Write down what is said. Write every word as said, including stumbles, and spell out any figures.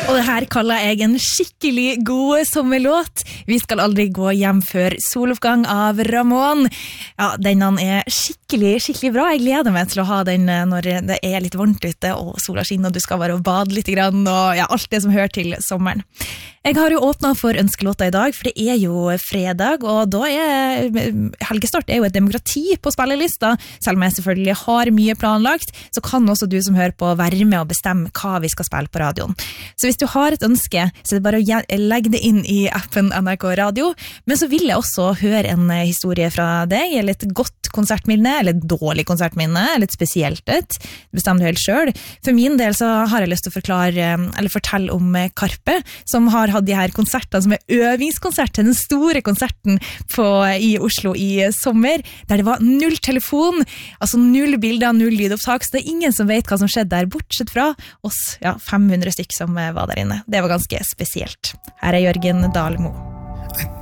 Og det her kaller jeg en skikkelig god sommerlåt. Vi skal aldri gå hjem før soloppgang av Ramón. Ja, denne er skikkelig, skikkelig bra. Jeg gleder meg til å ha den når det er litt varmt ute, og sola skinner, og du skal bare bade litt grann, og ja, alt det som hører til sommeren. Jeg har jo åpnet for ønskelåta i dag, for det er jo fredag, og da er helgestart er jo et demokrati på spillelista. Selv om jeg selvfølgelig har mye planlagt, så kan også du som hører på være med og bestemme hva vi skal spille på radioen. Så hvis du har et ønske, så er det bare å legge det inn i appen N R K Radio. Men så vil jeg også høre en historie fra deg, eller et godt konsertminne, eller et dårlig konsertminne, eller et spesielt et. Bestem du helt selv. For min del så har jeg lyst til å forklare, eller fortelle om Karpe, som har hatt de her konsertene som er øvingskonsert til den store konserten på, i Oslo i sommer, der det var null telefon, altså null bilder, null lydopptak, så det er ingen som vet hva som skjedde der, bortsett fra oss, ja, fem hundre stykk som var der inne. Det var ganske spesielt. Her er Jørgen Dahlmo.